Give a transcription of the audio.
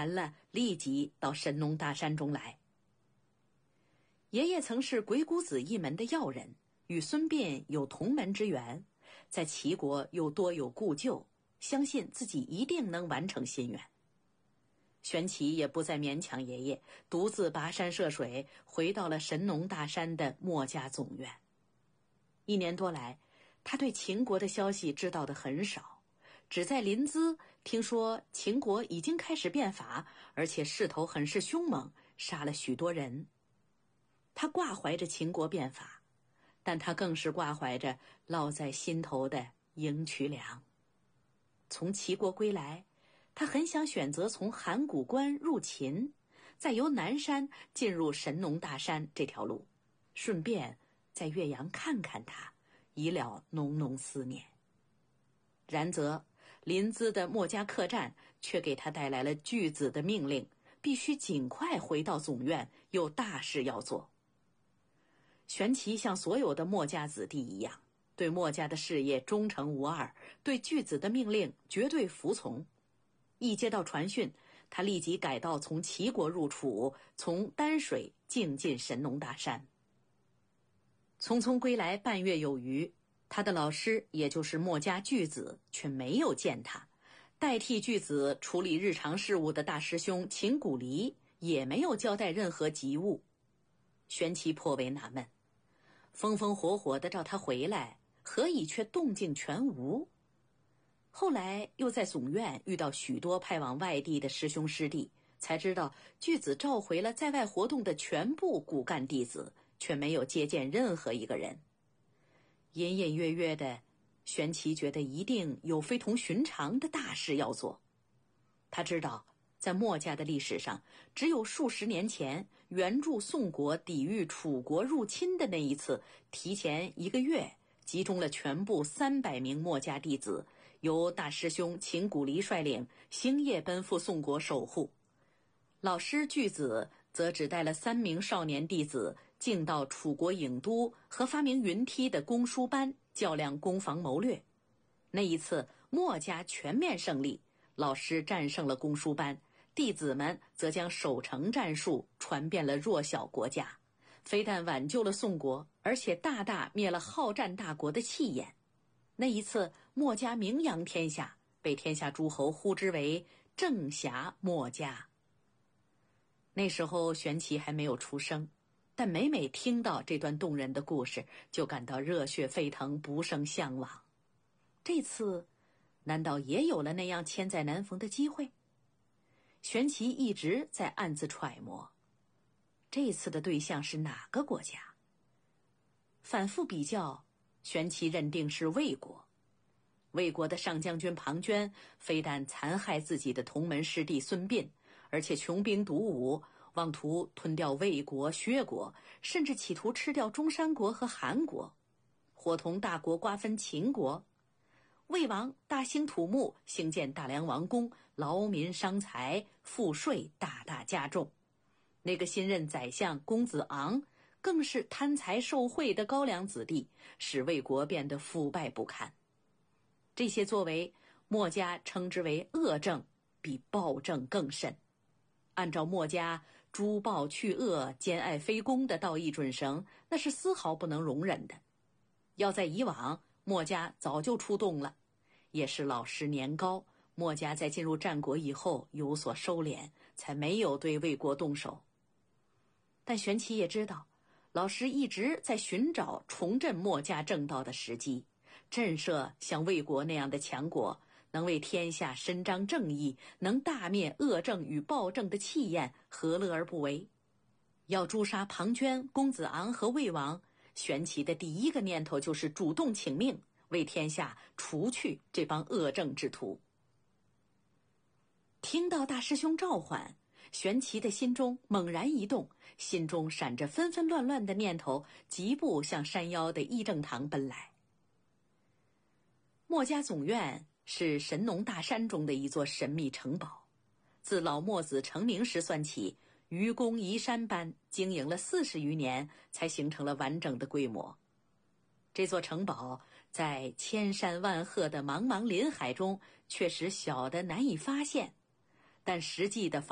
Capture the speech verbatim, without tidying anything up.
完了立即到神农大山中来。爷爷曾是鬼谷子一门的要人，与孙膑有同门之缘，在齐国又多有故旧，相信自己一定能完成心愿。玄奇也不再勉强爷爷，独自跋山涉水，回到了神农大山的墨家总院。一年多来，他对秦国的消息知道的很少，只在临淄听说秦国已经开始变法，而且势头很是凶猛，杀了许多人。他挂怀着秦国变法，但他更是挂怀着烙在心头的赢渠梁。从齐国归来，他很想选择从函谷关入秦，再由南山进入神农大山这条路，顺便在岳阳看看他，以了浓浓思念。然则临淄的墨家客栈却给他带来了巨子的命令，必须尽快回到总院，有大事要做。玄奇像所有的墨家子弟一样，对墨家的事业忠诚无二，对巨子的命令绝对服从。一接到传讯，他立即改道从齐国入楚，从丹水径进神农大山。匆匆归来半月有余，他的老师也就是墨家巨子却没有见他，代替巨子处理日常事务的大师兄秦古离也没有交代任何急务。玄奇颇为纳闷，风风火火地召他回来，何以却动静全无？后来又在总院遇到许多派往外地的师兄师弟，才知道巨子召回了在外活动的全部骨干弟子，却没有接见任何一个人。隐隐约约的，玄奇觉得一定有非同寻常的大事要做。他知道在墨家的历史上，只有数十年前援助宋国抵御楚国入侵的那一次，提前一个月集中了全部三百名墨家弟子，由大师兄秦古离率领，星夜奔赴宋国守护。老师巨子则只带了三名少年弟子，径到楚国郢都和发明云梯的公输班较量攻防谋略。那一次墨家全面胜利，老师战胜了公输班，弟子们则将守城战术传遍了弱小国家，非但挽救了宋国，而且大大灭了好战大国的气焰。那一次墨家名扬天下，被天下诸侯呼之为正侠墨家。那时候玄奇还没有出生，但每每听到这段动人的故事，就感到热血沸腾，不胜向往。这次难道也有了那样千载难逢的机会？玄奇一直在暗自揣摩，这次的对象是哪个国家？反复比较，玄奇认定是魏国。魏国的上将军庞涓非但残害自己的同门师弟孙膑，而且穷兵黩武，妄图吞掉魏国、薛国，甚至企图吃掉中山国和韩国，伙同大国瓜分秦国。魏王大兴土木，兴建大梁王宫，劳民伤财，赋税大大加重。那个新任宰相公子昂更是贪财受贿的高粱子弟，使魏国变得腐败不堪。这些作为，墨家称之为恶政，比暴政更甚。按照墨家诛暴去恶、兼爱非攻的道义准绳，那是丝毫不能容忍的。要在以往，墨家早就出动了，也是老师年高，墨家在进入战国以后有所收敛，才没有对魏国动手。但玄奇也知道，老师一直在寻找重振墨家正道的时机，震慑像魏国那样的强国，能为天下伸张正义，能大灭恶政与暴政的气焰，何乐而不为？要诛杀庞涓、公子昂和魏王，玄奇的第一个念头就是主动请命，为天下除去这帮恶政之徒。听到大师兄召唤，玄奇的心中猛然一动，心中闪着纷纷乱乱的念头，疾步向山腰的议政堂奔来。墨家总院是神农大山中的一座神秘城堡，自老墨子成名时算起，愚公移山般经营了四十余年，才形成了完整的规模。这座城堡在千山万壑的茫茫林海中，确实小得难以发现，但实际的